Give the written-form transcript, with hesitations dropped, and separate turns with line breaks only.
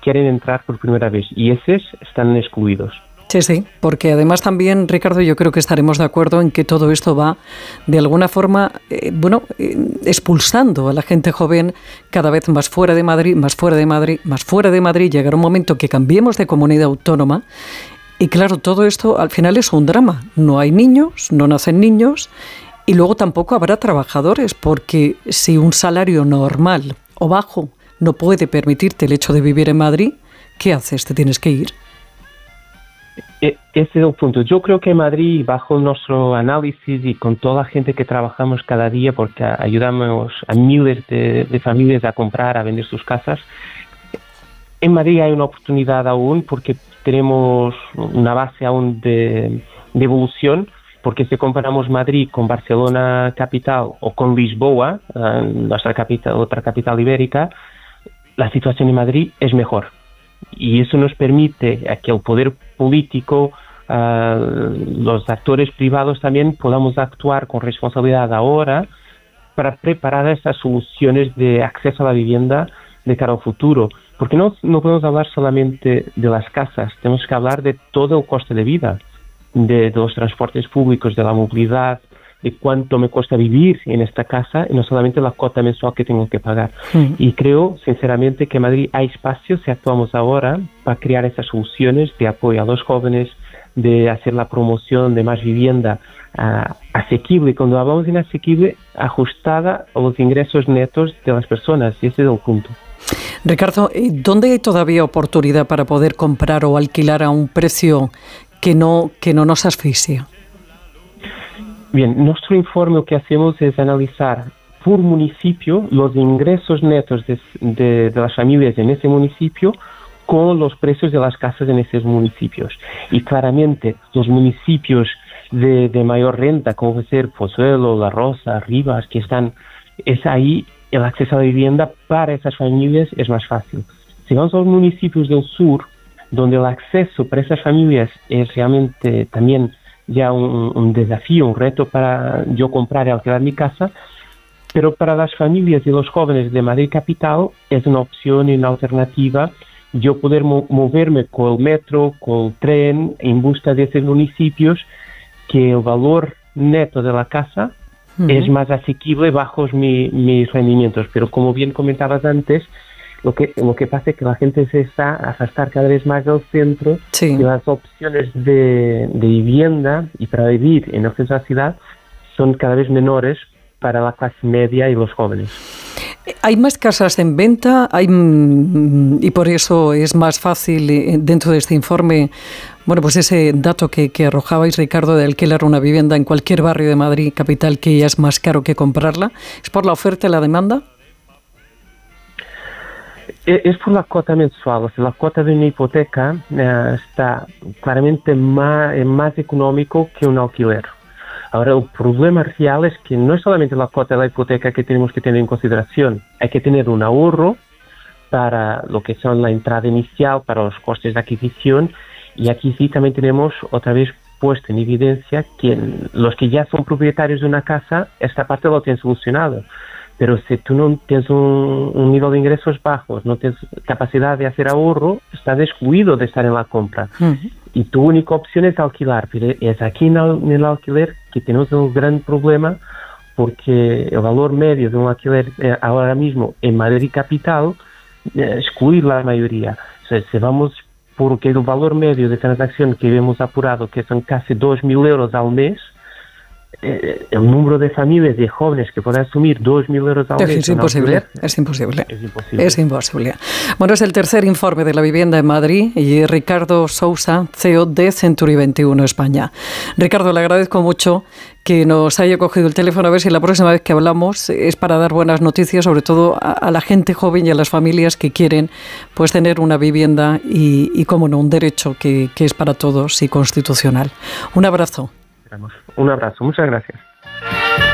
quieren entrar por primera vez y esos están excluidos.
Sí, sí, porque además también, Ricardo, yo creo que estaremos de acuerdo en que todo esto va de alguna forma, expulsando a la gente joven cada vez más fuera de Madrid, más fuera de Madrid, más fuera de Madrid. Llegará un momento que cambiemos de comunidad autónoma y claro, todo esto al final es un drama. No hay niños, no nacen niños y luego tampoco habrá trabajadores porque si un salario normal o bajo no puede permitirte el hecho de vivir en Madrid, ¿qué haces? Te tienes que ir.
Ese es el punto. Yo creo que en Madrid, bajo nuestro análisis y con toda la gente que trabajamos cada día, porque ayudamos a miles de familias a comprar, a vender sus casas, en Madrid hay una oportunidad aún porque tenemos una base aún de evolución, porque si comparamos Madrid con Barcelona capital o con Lisboa, nuestra capital, otra capital ibérica, la situación en Madrid es mejor. Y eso nos permite a que el poder político, los actores privados también podamos actuar con responsabilidad ahora para preparar esas soluciones de acceso a la vivienda de cara al futuro. Porque no podemos hablar solamente de las casas, tenemos que hablar de todo el coste de vida, de los transportes públicos, de la movilidad, de cuánto me cuesta vivir en esta casa y no solamente la cuota mensual que tengo que pagar. Y creo, sinceramente, que en Madrid hay espacio, si actuamos ahora, para crear esas soluciones de apoyo a los jóvenes, de hacer la promoción de más vivienda asequible. Cuando hablamos de inasequible, ajustada a los ingresos netos de las personas, y ese es el punto.
Ricardo, ¿dónde hay todavía oportunidad para poder comprar o alquilar a un precio que no nos asfixia?
Bien, nuestro informe lo que hacemos es analizar por municipio los ingresos netos de las familias en ese municipio con los precios de las casas en esos municipios. Y claramente los municipios de mayor renta, como puede ser Pozuelo, La Rosa, Rivas, es ahí el acceso a la vivienda para esas familias es más fácil. Si vamos a los municipios del sur, donde el acceso para esas familias es realmente también ya un desafío, un reto para yo comprar y alquilar mi casa, pero para las familias y los jóvenes de Madrid capital es una opción y una alternativa yo poder moverme con el metro, con el tren, en busca de esos municipios que el valor neto de la casa es más asequible bajo mis rendimientos. Pero como bien comentabas antes, lo que pasa es que la gente se está a arrastrar cada vez más del centro y las opciones de vivienda y para vivir en nuestra ciudad son cada vez menores para la clase media y los jóvenes.
¿Hay más casas en venta? Y por eso es más fácil dentro de este informe, bueno, pues ese dato que arrojabais, Ricardo, de alquilar una vivienda en cualquier barrio de Madrid capital que ya es más caro que comprarla. ¿Es por la oferta y la demanda?
Es por la cuota mensual. O sea, la cuota de una hipoteca está claramente más económico que un alquiler. Ahora, el problema real es que no es solamente la cuota de la hipoteca que tenemos que tener en consideración. Hay que tener un ahorro para lo que son la entrada inicial, para los costes de adquisición. Y aquí sí también tenemos otra vez puesto en evidencia que los que ya son propietarios de una casa, esta parte lo tienen solucionado. Pero si tú no tienes un nivel de ingresos bajos, no tienes capacidad de hacer ahorro, estás excluido de estar en la compra. Y tu única opción es alquilar. Pero es aquí en el alquiler que tenemos un gran problema, porque el valor medio de un alquiler ahora mismo en Madrid capital excluye la mayoría. O sea, si vamos porque el valor medio de transacción que hemos apurado, que son casi 2.000 euros al mes, el número de familias y jóvenes que pueden asumir 2.000 euros al mes.
Es imposible. Bueno, es el tercer informe de la vivienda en Madrid y Ricardo Sousa, CEO de Century 21 España. Ricardo, le agradezco mucho que nos haya cogido el teléfono, a ver si la próxima vez que hablamos es para dar buenas noticias, sobre todo a la gente joven y a las familias que quieren pues tener una vivienda y cómo no, un derecho que es para todos y constitucional. Un abrazo.
Un abrazo, muchas gracias.